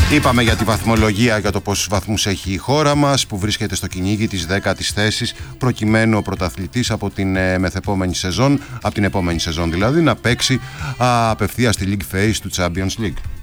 Είπαμε για τη βαθμολογία, για το πόσους βαθμούς έχει η χώρα μας, που βρίσκεται στο κυνήγι της 10ης θέσης, προκειμένου ο πρωταθλητής από την μεθεπόμενη σεζόν, από την επόμενη σεζόν δηλαδή, να παίξει απευθείας στη League Phase του Champions League.